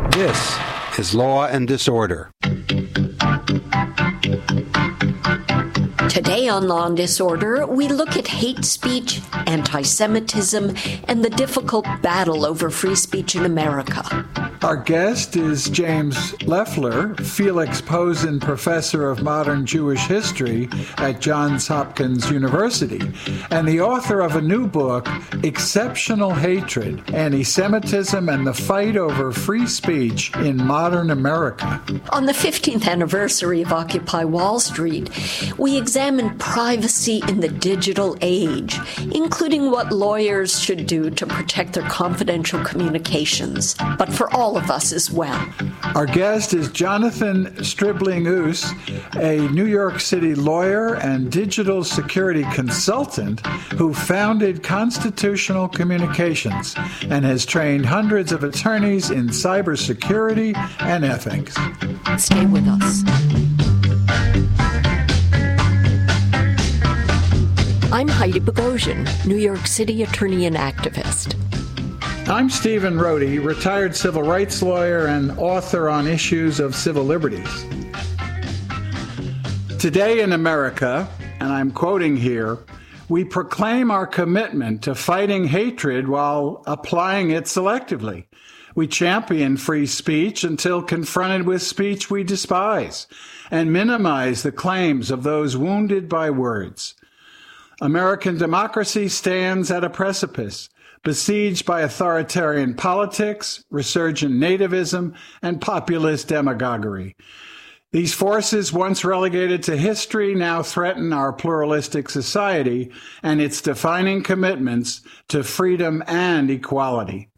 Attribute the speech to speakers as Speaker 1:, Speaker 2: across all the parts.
Speaker 1: This is Law and Disorder.
Speaker 2: Today on Law and Disorder, we look at hate speech, anti-Semitism, and the difficult battle over free speech in America.
Speaker 3: Our guest is James Leffler, Felix Posen Professor of Modern Jewish History at Johns Hopkins University, and the author of a new book, Exceptional Hatred, Anti-Semitism and the Fight Over Free Speech in Modern America.
Speaker 2: On the 15th anniversary of Occupy Wall Street, we examine privacy in the digital age, including what lawyers should do to protect their confidential communications, but for all of us as well.
Speaker 3: Our guest is Jonathan Stribling-Oos, a New York City lawyer and digital security consultant who founded Constitutional Communications and has trained hundreds of attorneys in cybersecurity and ethics.
Speaker 2: Stay with us. I'm Heidi Bogosian, New York City attorney and activist.
Speaker 3: I'm Stephen Rohde, retired civil rights lawyer and author on issues of civil liberties. Today in America, and I'm quoting here, we proclaim our commitment to fighting hatred while applying it selectively. We champion free speech until confronted with speech we despise and minimize the claims of those wounded by words. American democracy stands at a precipice, besieged by authoritarian politics, resurgent nativism, and populist demagoguery. These forces, once relegated to history, now threaten our pluralistic society and its defining commitments to freedom and equality.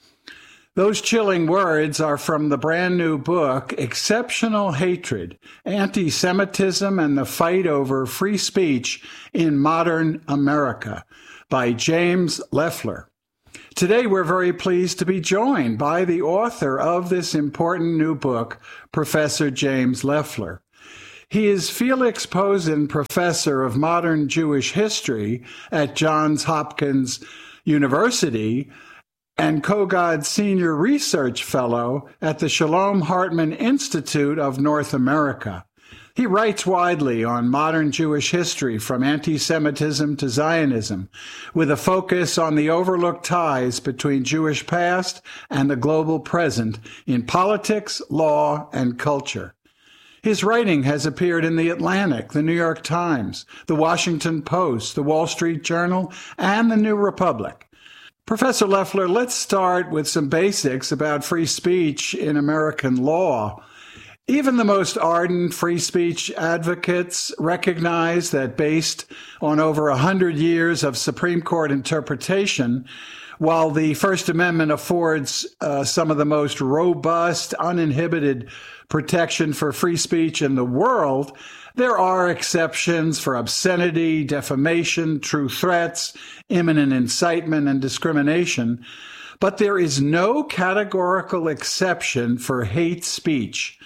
Speaker 3: Those chilling words are from the brand new book, Exceptional Hatred, Anti-Semitism and the Fight Over Free Speech in Modern America, by James Leffler. Today, we're very pleased to be joined by the author of this important new book, Professor James Leffler. He is Felix Posen Professor of Modern Jewish History at Johns Hopkins University and Kogod Senior Research Fellow at the Shalom Hartman Institute of North America. He writes widely on modern Jewish history, from anti-Semitism to Zionism, with a focus on the overlooked ties between Jewish past and the global present in politics, law, and culture. His writing has appeared in The Atlantic, The New York Times, The Washington Post, The Wall Street Journal, and The New Republic. Professor Leffler, let's start with some basics about free speech in American law. Even the most ardent free speech advocates recognize that, based on over 100 years of Supreme Court interpretation, while the First Amendment affords some of the most robust, uninhibited protection for free speech in the world, there are exceptions for obscenity, defamation, true threats, imminent incitement, and discrimination. But there is no categorical exception for hate speech.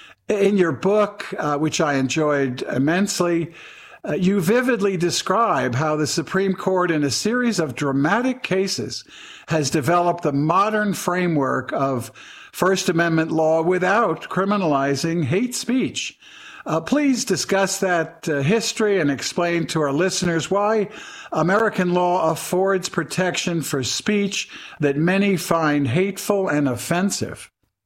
Speaker 3: In your book, which I enjoyed immensely, you vividly describe how the Supreme Court, in a series of dramatic cases, has developed the modern framework of First Amendment law without criminalizing hate speech. Please discuss that history and explain to our listeners why American law affords protection for speech that many find hateful and offensive.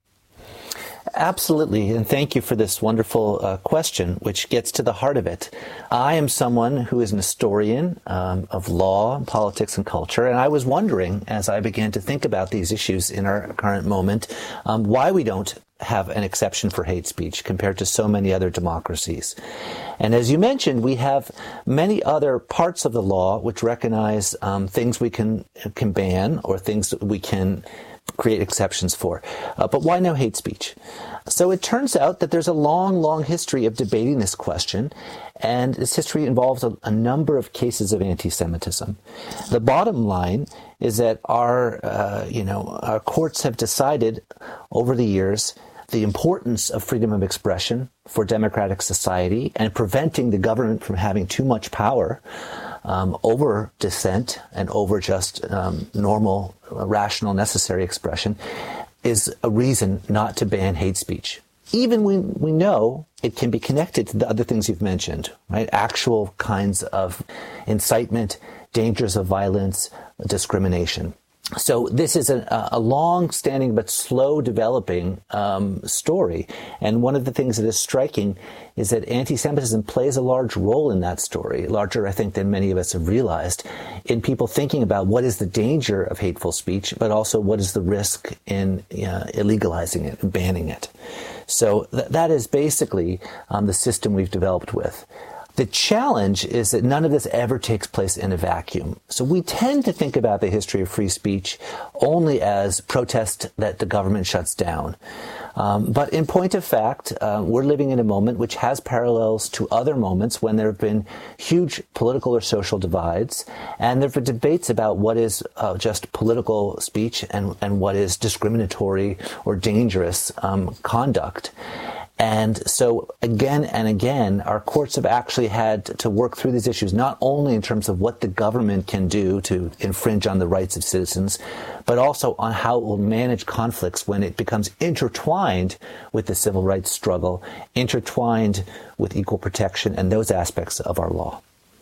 Speaker 4: Absolutely, and thank you for this wonderful question, which gets to the heart of it. I am someone who is an historian of law, politics, and culture, and I was wondering, as I began to think about these issues in our current moment, why we don't have an exception for hate speech compared to so many other democracies. And as you mentioned, we have many other parts of the law which recognize things we can ban or things that we can create exceptions for. But why no hate speech? So it turns out that there's a long, long history of debating this question, and this history involves a number of cases of anti-Semitism. The bottom line is that our courts have decided over the years the importance of freedom of expression for democratic society and preventing the government from having too much power over dissent and over just normal, rational, necessary expression. is a reason not to ban hate speech. Even when we know it can be connected to the other things you've mentioned, right? Actual kinds of incitement, dangers of violence, discrimination. So this is a long-standing but slow-developing story. And one of the things that is striking is that anti-Semitism plays a large role in that story, larger, I think, than many of us have realized, in people thinking about what is the danger of hateful speech, but also what is the risk in illegalizing it and banning it. So that is basically the system we've developed with. The challenge is that none of this ever takes place in a vacuum. So we tend to think about the history of free speech only as protest that the government shuts down. But in point of fact, we're living in a moment which has parallels to other moments when there have been huge political or social divides, and there have been debates about what is just political speech and what is discriminatory or dangerous conduct. And so again and again, our courts have actually had to work through these issues, not only in terms of what the government can do to infringe on the rights of citizens, but also on how it will manage conflicts when it becomes intertwined with the civil rights struggle, intertwined with equal protection and those aspects of our law.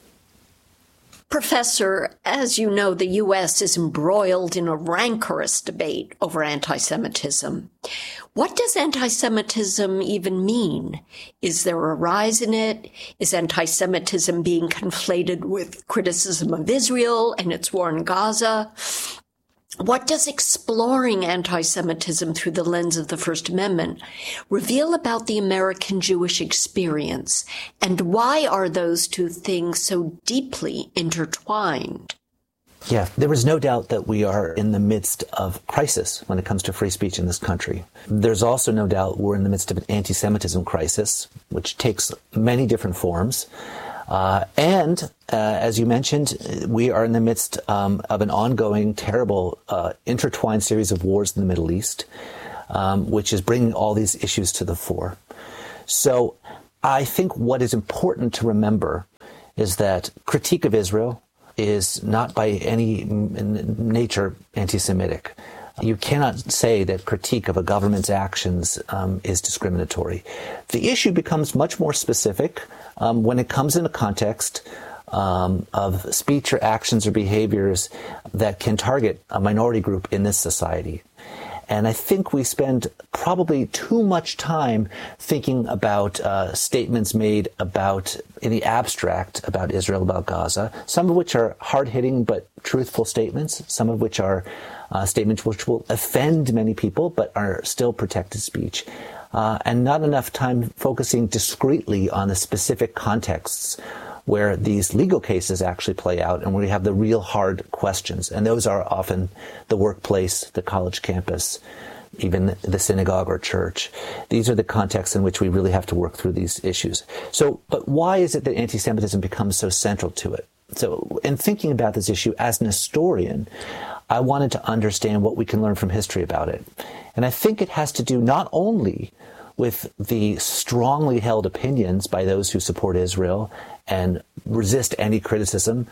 Speaker 2: Professor, as you know, the U.S. is embroiled in a rancorous debate over anti-Semitism. What does anti-Semitism even mean? Is there a rise in it? Is anti-Semitism being conflated with criticism of Israel and its war in Gaza? What does exploring anti-Semitism through the lens of the First Amendment reveal about the American Jewish experience? And why are those two things so deeply intertwined?
Speaker 4: Yeah, there is no doubt that we are in the midst of crisis when it comes to free speech in this country. There's also no doubt we're in the midst of an anti-Semitism crisis, which takes many different forms. As you mentioned, we are in the midst of an ongoing, terrible, intertwined series of wars in the Middle East, which is bringing all these issues to the fore. So I think what is important to remember is that critique of Israel is not by any nature anti-Semitic. You cannot say that critique of a government's actions is discriminatory. The issue becomes much more specific when it comes in a context of speech or actions or behaviors that can target a minority group in this society. And I think we spend probably too much time thinking about statements made about, in the abstract, about Israel, about Gaza, some of which are hard-hitting but truthful statements, some of which are statements which will offend many people but are still protected speech, and not enough time focusing discreetly on the specific contexts where these legal cases actually play out and where we have the real hard questions. And those are often the workplace, the college campus, even the synagogue or church. These are the contexts in which we really have to work through these issues. So, but why is it that anti-Semitism becomes so central to it? So in thinking about this issue as an historian, I wanted to understand what we can learn from history about it. And I think it has to do not only with the strongly held opinions by those who support Israel and resist any criticism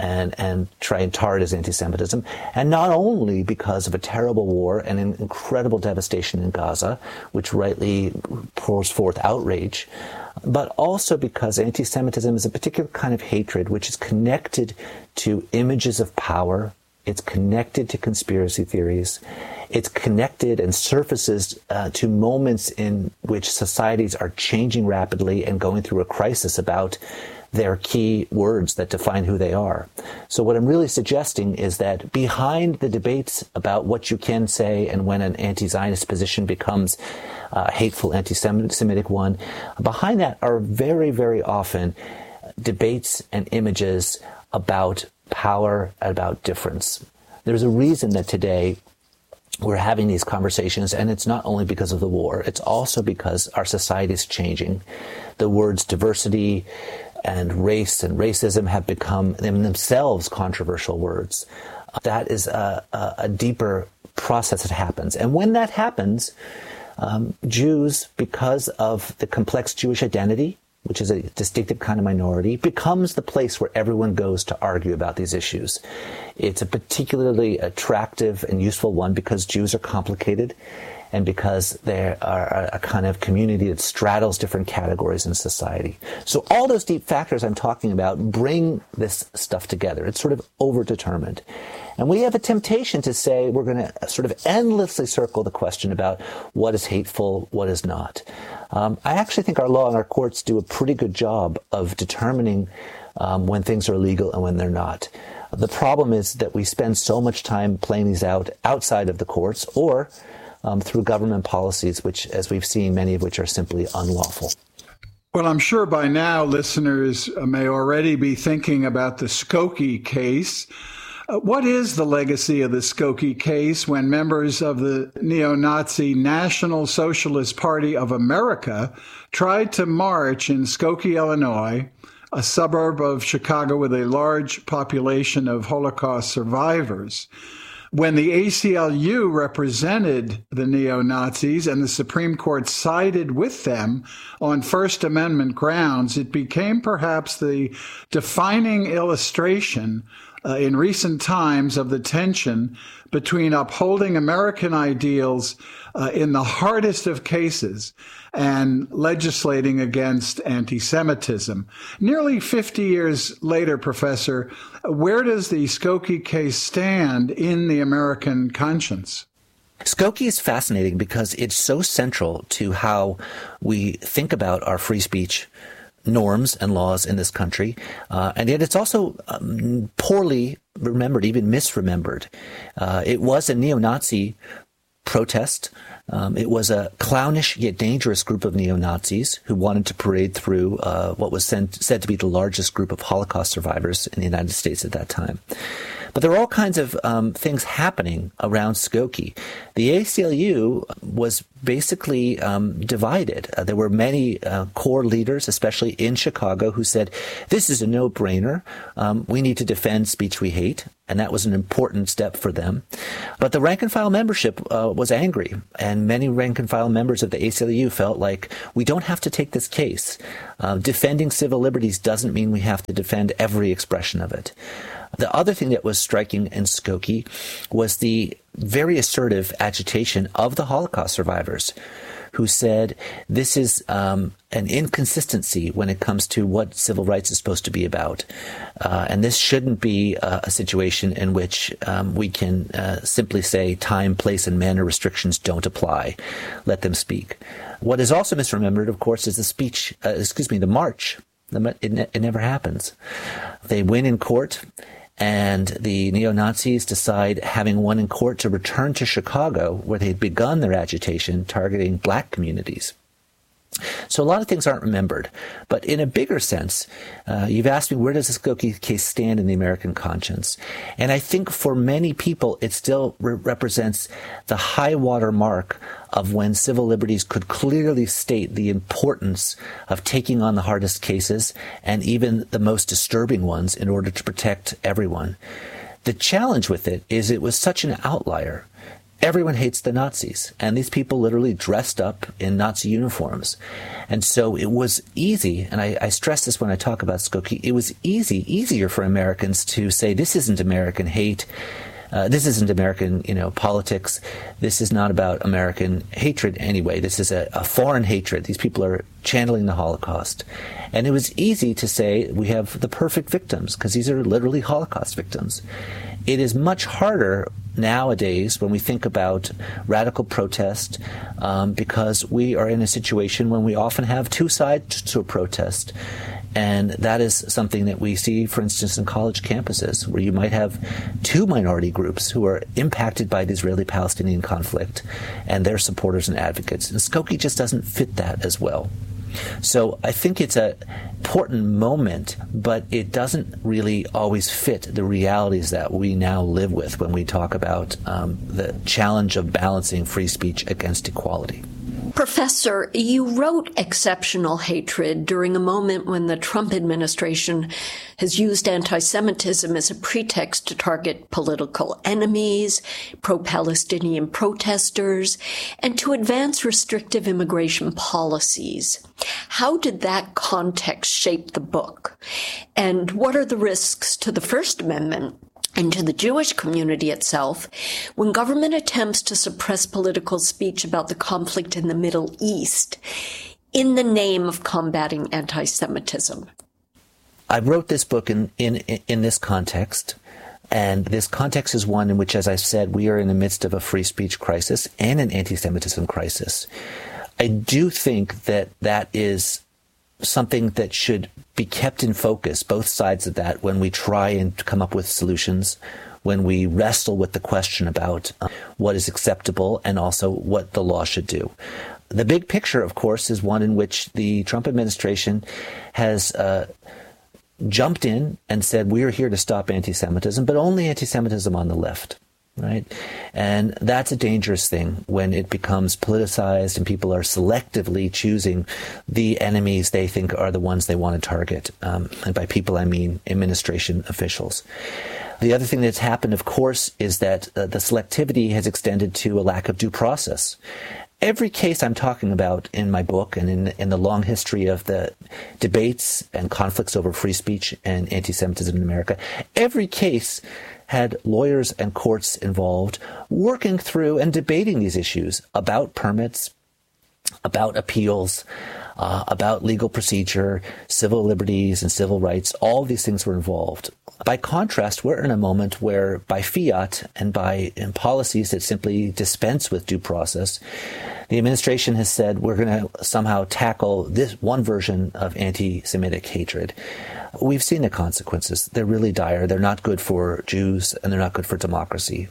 Speaker 4: and try and tar it as anti-Semitism, and not only because of a terrible war and an incredible devastation in Gaza, which rightly pours forth outrage, but also because anti-Semitism is a particular kind of hatred which is connected to images of power. It's connected to conspiracy theories. It's connected and surfaces to moments in which societies are changing rapidly and going through a crisis about their key words that define who they are. So what I'm really suggesting is that behind the debates about what you can say and when an anti-Zionist position becomes a hateful anti-Semitic one, behind that are very, very often debates and images about power, about difference. There's a reason that today we're having these conversations, and it's not only because of the war, it's also because our society is changing. The words diversity and race and racism have become in themselves controversial words. That is a deeper process that happens. And when that happens, Jews, because of the complex Jewish identity which is a distinctive kind of minority, becomes the place where everyone goes to argue about these issues. It's a particularly attractive and useful one because Jews are complicated and because they are a kind of community that straddles different categories in society. So all those deep factors I'm talking about bring this stuff together. It's sort of overdetermined. And we have a temptation to say we're going to sort of endlessly circle the question about what is hateful, what is not. I actually think our law and our courts do a pretty good job of determining when things are legal and when they're not. The problem is that we spend so much time playing these out outside of the courts or through government policies, which, as we've seen, many of which are simply unlawful.
Speaker 3: Well, I'm sure by now listeners may already be thinking about the Skokie case. What is the legacy of the Skokie case when members of the neo-Nazi National Socialist Party of America tried to march in Skokie, Illinois, a suburb of Chicago with a large population of Holocaust survivors? When the ACLU represented the neo-Nazis and the Supreme Court sided with them on First Amendment grounds, it became perhaps the defining illustration in recent times of the tension between upholding American ideals in the hardest of cases and legislating against anti-Semitism. Nearly 50 years later, Professor, where does the Skokie case stand in the American conscience?
Speaker 4: Skokie is fascinating because it's so central to how we think about our free speech norms and laws in this country, and yet it's also poorly remembered, even misremembered. It was a neo-Nazi protest. It was a clownish yet dangerous group of neo-Nazis who wanted to parade through what was said to be the largest group of Holocaust survivors in the United States at that time. But there are all kinds of things happening around Skokie. The ACLU was basically divided. There were many core leaders, especially in Chicago, who said, this is a no-brainer. We need to defend speech we hate. And that was an important step for them. But the rank-and-file membership was angry. And many rank-and-file members of the ACLU felt like, we don't have to take this case. Defending civil liberties doesn't mean we have to defend every expression of it. The other thing that was striking in Skokie was the very assertive agitation of the Holocaust survivors, who said this is an inconsistency when it comes to what civil rights is supposed to be about. And this shouldn't be a situation in which we can simply say time, place, and manner restrictions don't apply. Let them speak. What is also misremembered, of course, is the march. It never happens. They win in court. And the neo-Nazis decide, having won in court, to return to Chicago, where they'd begun their agitation targeting black communities. So a lot of things aren't remembered. But in a bigger sense, you've asked me, where does the Skokie case stand in the American conscience? And I think for many people, it still represents the high water mark of when civil liberties could clearly state the importance of taking on the hardest cases and even the most disturbing ones in order to protect everyone. The challenge with it is it was such an outlier. Everyone hates the Nazis, and these people literally dressed up in Nazi uniforms. And so it was easy, and I stress this when I talk about Skokie, it was easier for Americans to say, this isn't American hate, this isn't American, politics, this is not about American hatred anyway, this is a foreign hatred. These people are channeling the Holocaust. And it was easy to say we have the perfect victims, because these are literally Holocaust victims. It is much harder nowadays when we think about radical protest because we are in a situation when we often have two sides to a protest. And that is something that we see, for instance, in college campuses, where you might have two minority groups who are impacted by the Israeli-Palestinian conflict and their supporters and advocates. And Skokie just doesn't fit that as well. So I think it's an important moment, but it doesn't really always fit the realities that we now live with when we talk about the challenge of balancing free speech against equality.
Speaker 2: Professor, you wrote Exceptional Hatred during a moment when the Trump administration has used anti-Semitism as a pretext to target political enemies, pro-Palestinian protesters, and to advance restrictive immigration policies. How did that context shape the book? And what are the risks to the First Amendment and to the Jewish community itself when government attempts to suppress political speech about the conflict in the Middle East in the name of combating anti-Semitism?
Speaker 4: I wrote this book in this context, and this context is one in which, as I said, we are in the midst of a free speech crisis and an anti-Semitism crisis. I do think that that is something that should be kept in focus, both sides of that, when we try and come up with solutions, when we wrestle with the question about what is acceptable and also what the law should do. The big picture, of course, is one in which the Trump administration has jumped in and said, we are here to stop anti-Semitism, but only anti-Semitism on the left. Right? And that's a dangerous thing when it becomes politicized and people are selectively choosing the enemies they think are the ones they want to target. And by people, I mean administration officials. The other thing that's happened, of course, is that the selectivity has extended to a lack of due process. Every case I'm talking about in my book and in the long history of the debates and conflicts over free speech and anti-Semitism in America, every case had lawyers and courts involved working through and debating these issues about permits, about appeals, about legal procedure, civil liberties and civil rights. All these things were involved. By contrast, we're in a moment where by fiat and by policies that simply dispense with due process, the administration has said we're going to somehow tackle this one version of anti-Semitic hatred. We've seen the consequences. They're really dire. They're not good for Jews, and they're not good for democracy.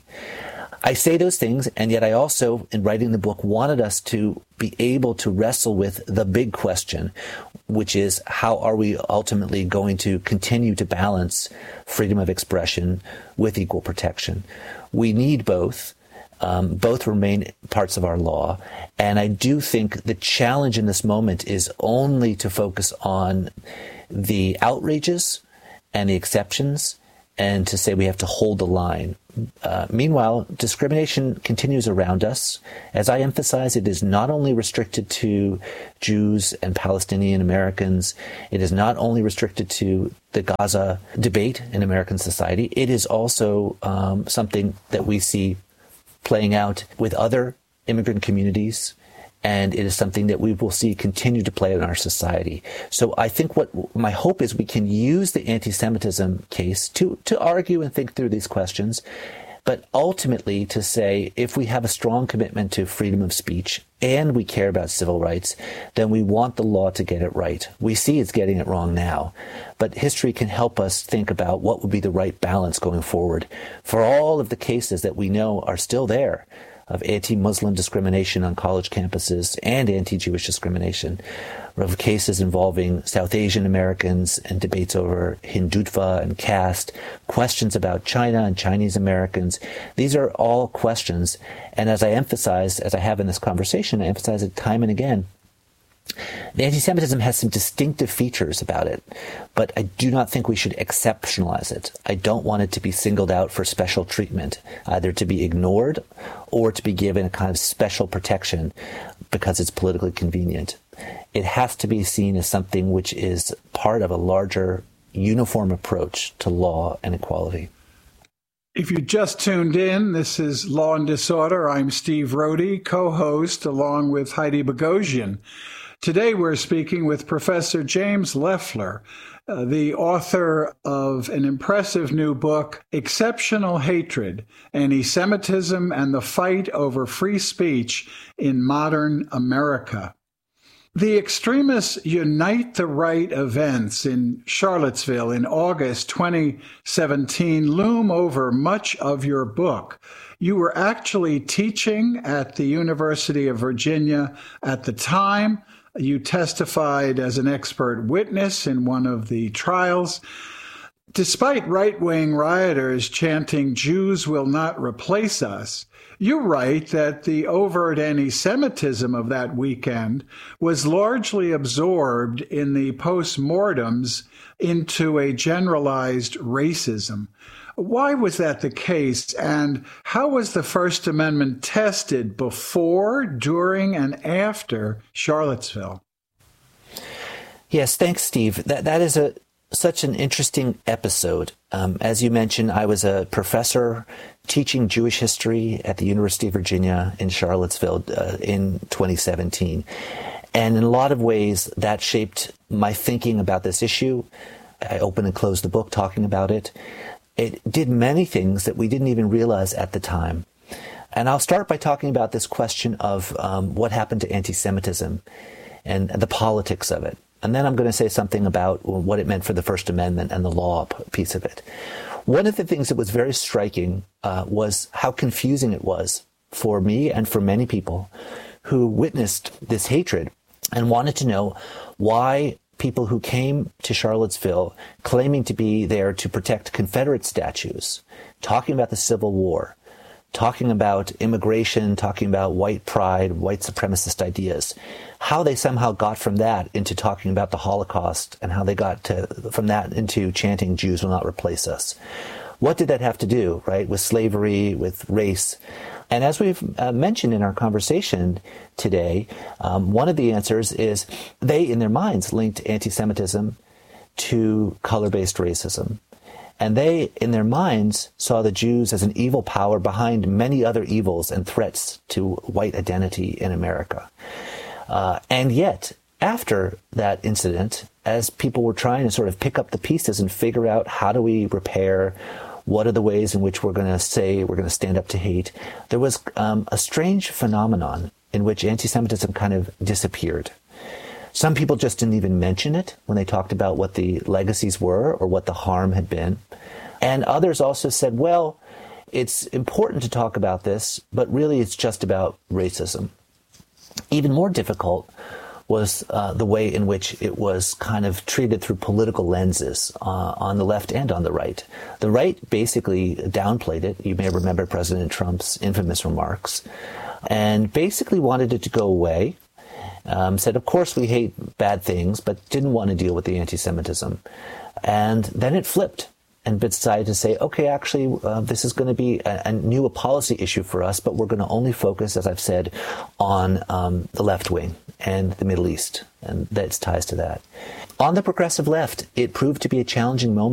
Speaker 4: I say those things, and yet I also, in writing the book, wanted us to be able to wrestle with the big question, which is how are we ultimately going to continue to balance freedom of expression with equal protection? We need both. Both remain parts of our law. And I do think the challenge in this moment is only to focus on the outrages and the exceptions and to say we have to hold the line. Meanwhile, discrimination continues around us. As I emphasize, it is not only restricted to Jews and Palestinian Americans. It is not only restricted to the Gaza debate in American society. It is also something that we see playing out with other immigrant communities, and it is something that we will see continue to play in our society. So I think what my hope is we can use the anti-Semitism case to argue and think through these questions, but ultimately to say if we have a strong commitment to freedom of speech and we care about civil rights, then we want the law to get it right. We see it's getting it wrong now, but history can help us think about what would be the right balance going forward for all of the cases that we know are still there of anti-Muslim discrimination on college campuses and anti-Jewish discrimination, of cases involving South Asian Americans and debates over Hindutva and caste, questions about China and Chinese Americans. These are all questions. And as I emphasize, as I have in this conversation, I emphasize it time and again, the anti-Semitism has some distinctive features about it, but I do not think we should exceptionalize it. I don't want it to be singled out for special treatment, either to be ignored or to be given a kind of special protection because it's politically convenient. It has to be seen as something which is part of a larger, uniform approach to law and equality.
Speaker 3: If you just tuned in, this is Law and Disorder. I'm Steve Rohde, co-host, along with Heidi Bogosian. Today we're speaking with Professor James Loeffler, the author of an impressive new book, Exceptional Hatred, Anti-Semitism and the Fight Over Free Speech in Modern America. The extremists Unite the Right events in Charlottesville in August 2017 loom over much of your book. You were actually teaching at the University of Virginia at the time. You testified as an expert witness in one of the trials. Despite right-wing rioters chanting, "Jews will not replace us," you write that the overt anti-Semitism of that weekend was largely absorbed in the post-mortems into a generalized racism. Why was that the case, and how was the First Amendment tested before, during, and after Charlottesville?
Speaker 4: Yes, thanks, Steve. That is such an interesting episode. As you mentioned, I was a professor teaching Jewish history at the University of Virginia in Charlottesville in 2017. And in a lot of ways, that shaped my thinking about this issue. I opened and closed the book talking about it. It did many things that we didn't even realize at the time. And I'll start by talking about this question of what happened to anti-Semitism and the politics of it. And then I'm going to say something about what it meant for the First Amendment and the law piece of it. One of the things that was very striking was how confusing it was for me and for many people who witnessed this hatred and wanted to know why people who came to Charlottesville claiming to be there to protect Confederate statues, talking about the Civil War, talking about immigration, talking about white pride, white supremacist ideas, how they somehow got from that into talking about the Holocaust and how they got from that into chanting, "Jews will not replace us." What did that have to do, right, with slavery, with race? And as we've mentioned in our conversation today, one of the answers is they, in their minds, linked anti-Semitism to color-based racism. And they, in their minds, saw the Jews as an evil power behind many other evils and threats to white identity in America. And yet, after that incident, as people were trying to sort of pick up the pieces and figure out how do we repair, what are the ways in which we're going to say we're going to stand up to hate, there was a strange phenomenon in which anti-Semitism kind of disappeared. Some people just didn't even mention it when they talked about what the legacies were or what the harm had been. And others also said, well, it's important to talk about this, but really it's just about racism. Even more difficult was the way in which it was kind of treated through political lenses on the left and on the right. The right basically downplayed it. You may remember President Trump's infamous remarks, and basically wanted it to go away. Said, of course, we hate bad things, but didn't want to deal with the anti-Semitism. And then it flipped and decided to say, okay, actually, this is going to be a new policy issue for us, but we're going to only focus, as I've said, on the left wing and the Middle East, and that ties to that. On the progressive left, it proved to be a challenging moment.